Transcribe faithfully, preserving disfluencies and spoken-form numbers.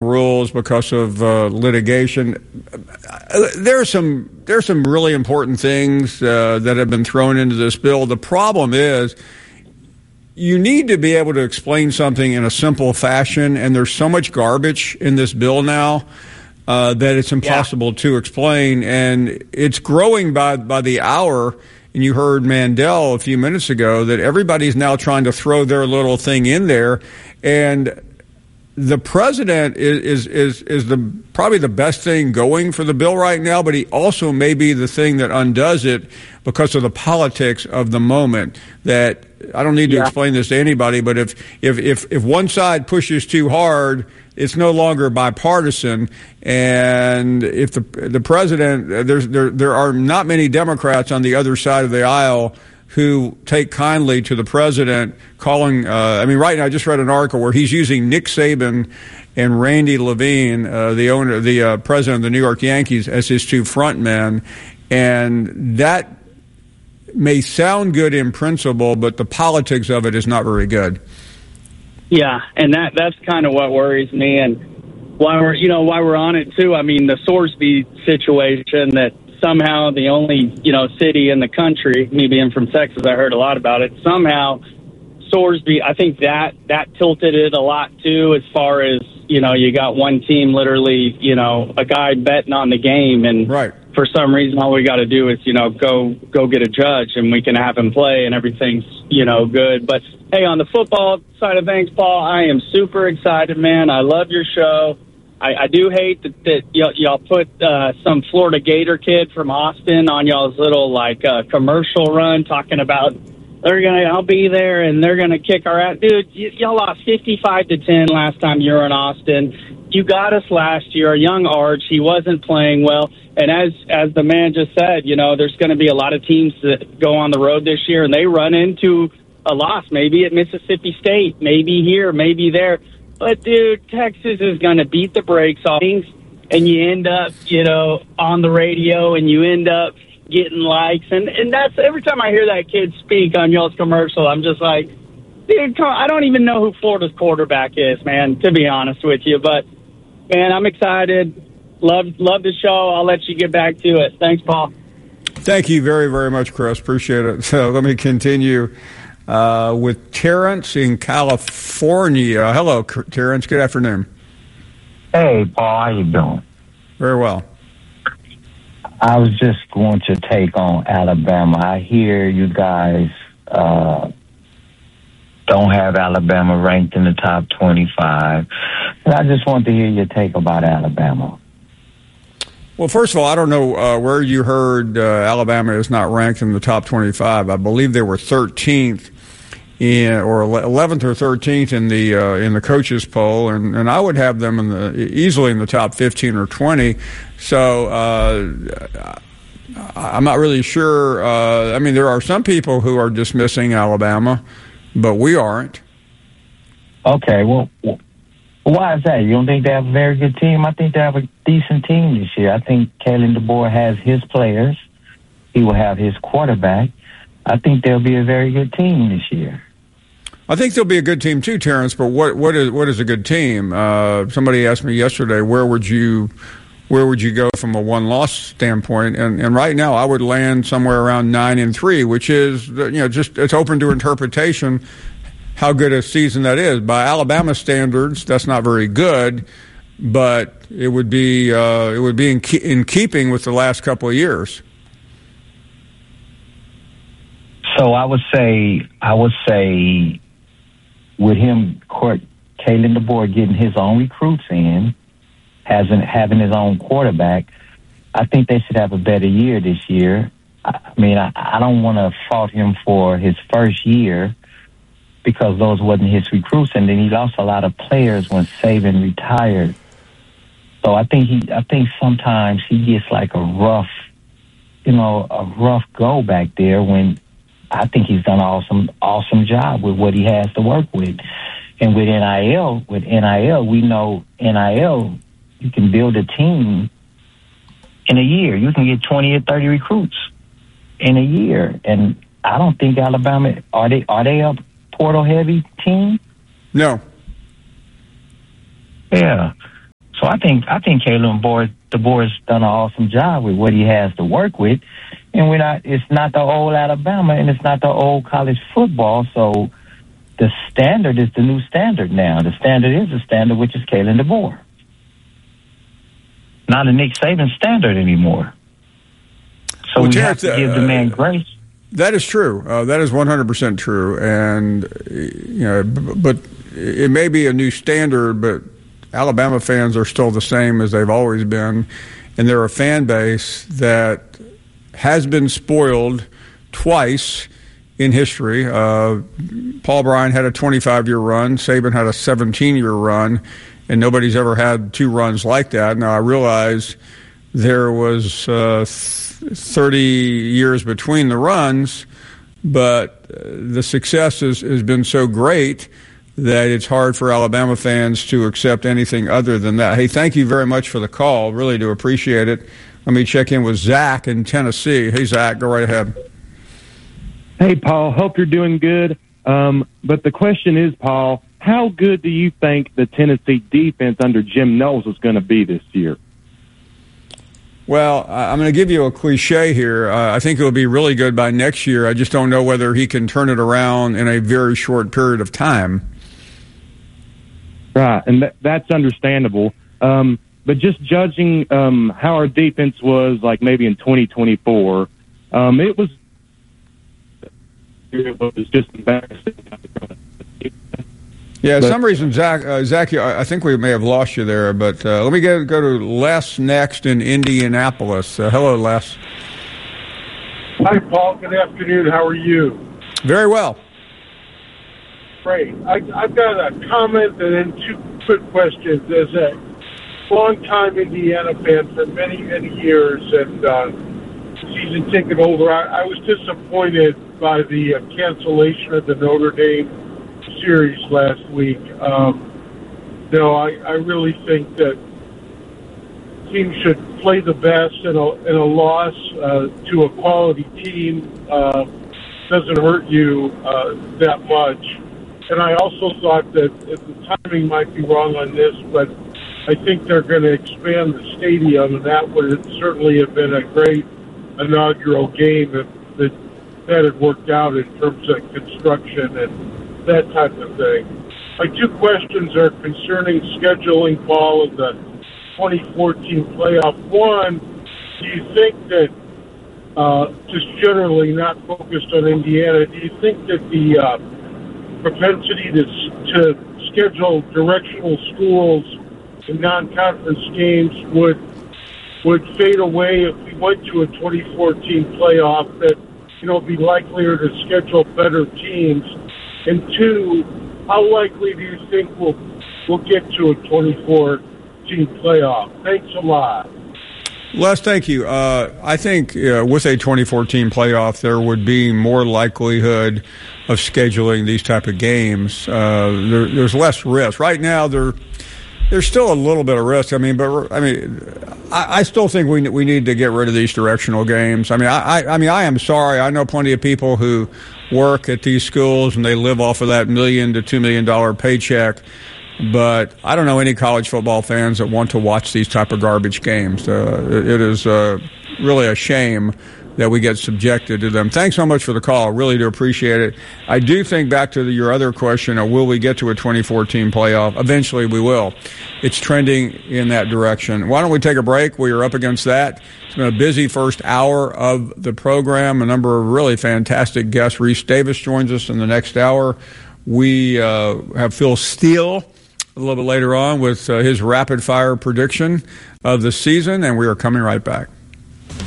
rules because of uh, litigation. There are some there are some really important things uh, that have been thrown into this bill. The problem is you need to be able to explain something in a simple fashion, and there's so much garbage in this bill now uh, that it's impossible yeah. to explain, and it's growing by by the hour. And you heard Mandel a few minutes ago that everybody's now trying to throw their little thing in there, and the president is, is is is the probably the best thing going for the bill right now, but he also may be the thing that undoes it because of the politics of the moment. That I don't need to yeah. explain this to anybody, but if if if if one side pushes too hard, it's no longer bipartisan, and if the the president there's there there are not many Democrats on the other side of the aisle who take kindly to the president calling, uh, I mean, right now I just read an article where he's using Nick Saban and Randy Levine, uh, the owner, the uh, president of the New York Yankees, as his two front men. And that may sound good in principle, but the politics of it is not very good. Yeah, and that that's kind of what worries me. And while we're, you know, while we're on it, too, I mean, the Sorsby situation that somehow the only, you know, city in the country, me being from Texas, I heard a lot about it. Somehow, Sorsby, I think that that tilted it a lot too. As far as, you know, you got one team, literally, you know, a guy betting on the game, and right. for some reason, all we got to do is, you know, go go get a judge, and we can have him play, and everything's, you know, good. But hey, on the football side of things, Paul, I am super excited, man. I love your show. I, I do hate that, that y'all, y'all put uh, some Florida Gator kid from Austin on y'all's little like uh, commercial run talking about they're gonna I'll be there and they're gonna kick our ass. Dude, y- y'all lost fifty-five to ten last time you were in Austin. You got us last year. Young Arch, he wasn't playing well, and as as the man just said, you know, there's going to be a lot of teams that go on the road this year and they run into a loss, maybe at Mississippi State, maybe here, maybe there. But, dude, Texas is going to beat the brakes off things, and you end up, you know, on the radio, and you end up getting likes. And, and that's every time I hear that kid speak on y'all's commercial, I'm just like, dude, come on, I don't even know who Florida's quarterback is, man, to be honest with you. But, man, I'm excited. Love, love the show. I'll let you get back to it. Thanks, Paul. Thank you very, very much, Chris. Appreciate it. So let me continue. Uh, with Terrence in California. Hello, Terrence. Good afternoon. Hey, Paul. How you doing? Very well. I was just going to take on Alabama. I hear you guys uh, don't have Alabama ranked in the top twenty-five. And I just want to hear your take about Alabama. Well, first of all, I don't know uh, where you heard uh, Alabama is not ranked in the top twenty-five. I believe they were thirteenth. In, or eleventh or thirteenth in the uh, in the coaches poll, and, and I would have them in the easily in the top fifteen or twenty. So uh, I'm not really sure. Uh, I mean, there are some people who are dismissing Alabama, but we aren't. Okay, well, why is that? You don't think they have a very good team? I think they have a decent team this year. I think Kalen DeBoer has his players. He will have his quarterback. I think they'll be a very good team this year. I think they'll be a good team too, Terrence. But what what is what is a good team? Uh, somebody asked me yesterday, where would you where would you go from a one loss standpoint? And and right now, I would land somewhere around nine and three, which is you know just it's open to interpretation how good a season that is. By Alabama standards, that's not very good, but it would be uh, it would be in, ke- in keeping with the last couple of years. So I would say, I would say, with him, court, Kalen DeBoer getting his own recruits in, hasn't having his own quarterback, I think they should have a better year this year. I mean, I, I don't want to fault him for his first year because those wasn't his recruits, and then he lost a lot of players when Saban retired. So I think he, I think sometimes he gets like a rough, you know, a rough go back there when. I think he's done an awesome, awesome job with what he has to work with. And with N I L, with N I L, we know N I L, you can build a team in a year. You can get twenty or thirty recruits in a year. And I don't think Alabama, are they, are they a portal heavy team? No. Yeah. So I think I think Kalen DeBoer, DeBoer's done an awesome job with what he has to work with, and we're not. It's not the old Alabama, and it's not the old college football. So the standard is the new standard now. The standard is the standard, which is Kalen DeBoer, not a Nick Saban standard anymore. So well, we have to give the man grace. That is true. Uh, that is one hundred percent true. And, you know, but it may be a new standard, but Alabama fans are still the same as they've always been. And they're a fan base that has been spoiled twice in history. Uh, Paul Bryant had a twenty-five-year run. Saban had a seventeen-year run. And nobody's ever had two runs like that. Now, I realize there was uh, thirty years between the runs, but the success has, has been so great that it's hard for Alabama fans to accept anything other than that. Hey, thank you very much for the call. Really do appreciate it. Let me check in with Zach in Tennessee. Hey, Zach, go right ahead. Hey, Paul, hope you're doing good. Um, but the question is, Paul, how good do you think the Tennessee defense under Jim Knowles is going to be this year? Well, I'm going to give you a cliche here. Uh, I think it'll be really good by next year. I just don't know whether he can turn it around in a very short period of time. Right, and th- that's understandable. Um, but just judging um, how our defense was, like maybe in twenty twenty-four, um, it was it was just embarrassing. Yeah, for some reason, Zach, uh, Zach, I think we may have lost you there, but uh, let me get, go to Les next in Indianapolis. Uh, hello, Les. Hi, Paul. Good afternoon. How are you? Very well. Great. I, I've got a comment and then two quick questions. As a long-time Indiana fan for many, many years, and uh, season ticket holder, I, I was disappointed by the uh, cancellation of the Notre Dame series last week. Um, no, I, I really think that teams should play the best, in a, in a loss uh, to a quality team uh, doesn't hurt you uh, that much. And I also thought that the timing might be wrong on this, but I think they're going to expand the stadium, and that would certainly have been a great inaugural game if that, that had worked out in terms of construction and that type of thing. My two questions are concerning scheduling, Paul, of the twenty fourteen playoff. One, do you think that, uh, just generally not focused on Indiana, do you think that the uh, propensity to, to schedule directional schools in non-conference games would would fade away if we went to a twenty fourteen playoff, that, you know, be likelier to schedule better teams? And two, how likely do you think we'll we'll get to a twenty fourteen playoff? Thanks a lot. Les, thank you. Uh, I think uh, with a twenty fourteen playoff, there would be more likelihood of scheduling these type of games. Uh, there, there's less risk. Right now, there there's still a little bit of risk. I mean, but I mean, I, I still think we we need to get rid of these directional games. I mean, I, I I mean, I am sorry. I know plenty of people who work at these schools and they live off of that million to two million dollar paycheck. But I don't know any college football fans that want to watch these type of garbage games. Uh, it, it is uh, really a shame that we get subjected to them. Thanks so much for the call. I really do appreciate it. I do think back to the, your other question, uh, will we get to a twenty fourteen playoff? Eventually we will. It's trending in that direction. Why don't we take a break? We are up against that. It's been a busy first hour of the program. A number of really fantastic guests. Reese Davis joins us in the next hour. We uh, have Phil Steele a little bit later on with uh, his rapid-fire prediction of the season, and we are coming right back.